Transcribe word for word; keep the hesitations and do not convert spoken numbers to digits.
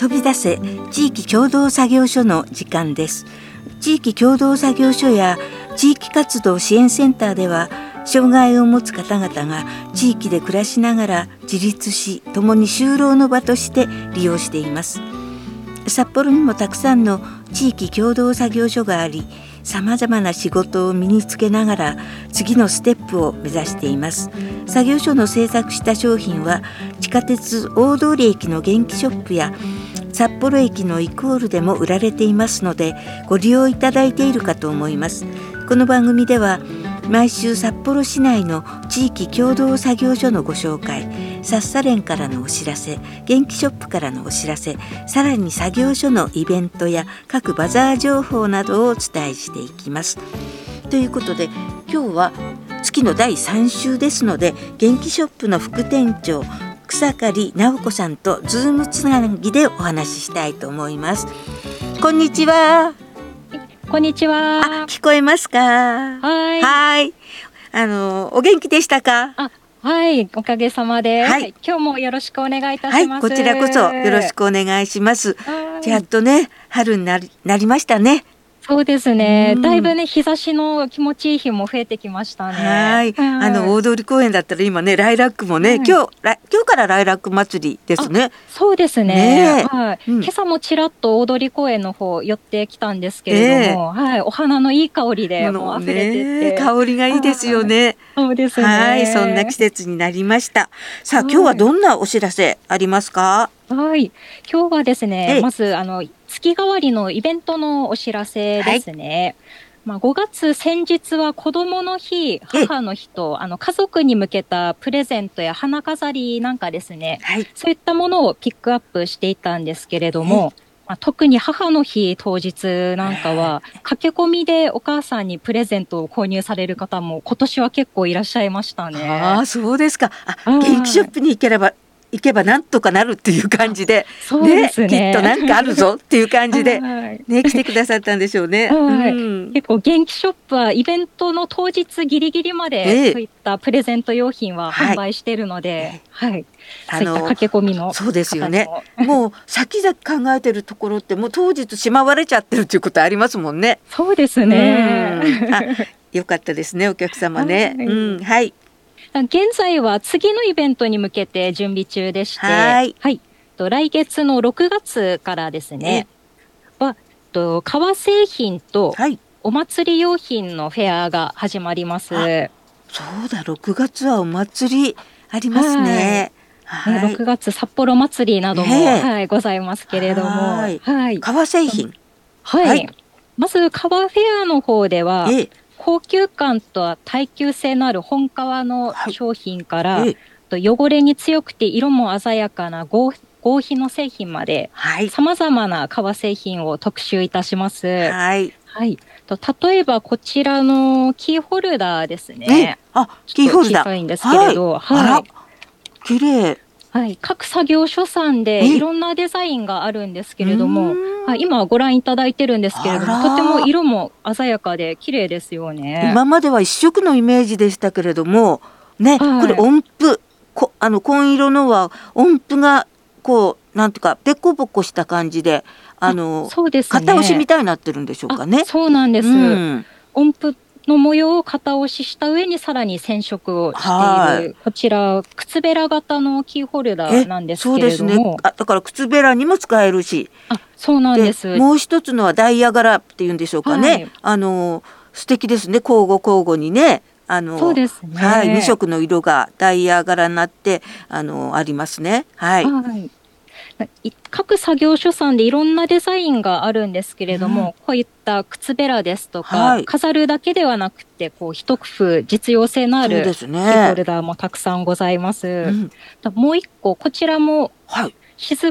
飛び出せ地域共同作業所の時間です。地域共同作業所や地域活動支援センターでは、障害を持つ方々が地域で暮らしながら自立し、共に就労の場として利用しています。札幌にもたくさんの地域共同作業所があり、さまざまな仕事を身につけながら次のステップを目指しています。作業所の制作した商品は地下鉄大通駅の元気ショップや札幌駅のイコールでも売られていますので、ご利用いただいているかと思います。この番組では毎週札幌市内の地域共同作業所のご紹介、サッサレンからのお知らせ、元気ショップからのお知らせ、さらに作業所のイベントや各バザー情報などをお伝えしていきます。ということで、今日は月のだいさん週ですので、元気ショップの副店長草刈直子さんとズームつなぎでお話ししたいと思います。こんにちは。 こんにちは。 あ、聞こえますか？ はい。 はい。あのお元気でしたか？ あ、はい、おかげさまで、 はい、 今日もよろしくお願いいたします。 はい、こちらこそよろしくお願いします。やっとね、春になり、なりましたね。 そうですね、だいぶね、日差しの気持ちいい日も増えてきましたね。 はい、あの大通公園だったら今ね、ライラックもね、今日今日からライラック祭りですね。 そうですね、はい、うん、今朝もちらっと大通公園の方寄ってきたんですけれども、えー、はい、お花のいい香りでもう溢れてて、 香りがいいですよね。 そうですね。 はい、そんな季節になりました。さあ、今日はどんなお知らせありますか？ はい、今日はですね、まずあの月替わりのイベントのお知らせですね。はい、まあ、ごがつ先日は子どもの日、母の日とあの家族に向けたプレゼントや花飾りなんかですね、はい、そういったものをピックアップしていたんですけれども、まあ、特に母の日当日なんかは駆け込みでお母さんにプレゼントを購入される方も今年は結構いらっしゃいましたね。 ああ、そうですか。あ、元気ショップに行ければ行けばなんとかなるっていう感じで、 そうですね、 ね、きっとなんかあるぞっていう感じで、ね、来てくださったんでしょうね。 はい、うん、結構元気ショップはイベントの当日ギリギリまでそういったプレゼント用品は販売しているので、はい、はい、そういった駆け込みの、 そうですよね。もう先々考えてるところってもう当日しまわれちゃってるっていうことありますもんね。 そうですね。 あ、よかったですね、お客様ね。はい、うん、はい。 現在は次のイベントに向けて準備中でして、 はい、 はい、と来月のろくがつからですね、はと革製品とお祭り用品のフェアが始まります。 はい、そうだ、ろくがつはお祭りありますね。 はいはい、ろくがつ札幌祭りなども、はい、ございますけれども、はい、 革製品、 はい、はい、まず革フェアの方では、ええ、高級感と耐久性のある本革の商品から、はい、ええ、汚れに強くて色も鮮やかな合合皮の製品まで、さまざまな革製品を特集いたします。 はいはい、と例えばこちらのキーホルダーですね。 あ、キーホルダー。 小さいんですけれど、 はい、はい、綺麗。 はい、各作業所さんでいろんなデザインがあるんですけれども、はい、今ご覧いただいてるんですけれども、とても色も鮮やかで綺麗ですよね。 今までは一色のイメージでしたけれども、ね、はい、これ音符、こあの紺色のは音符がこうなんていうかペコペコした感じで、あのそうですね、 型押しみたいになってるんでしょうかね。 そうなんです。うん、音符の模様を型押しした上にさらに染色をしている、こちら靴べら型のキーホルダーなんですけれども、そうですね、 あ、だから靴べらにも使えるし、 あ、そうなんです。 もう一つのはダイヤ柄っていうんでしょうかね、はい、あの素敵ですね、交互交互にね、あのそうですね、 はい、に色の色がダイヤ柄になってあのありますね。はい、はい、 各作業所さんでいろんなデザインがあるんですけれども、うん、こういった靴べらですとか、はい、飾るだけではなくてこう一工夫実用性のあるキーホルダーもたくさんございます。うん、もう一個こちらも、はい、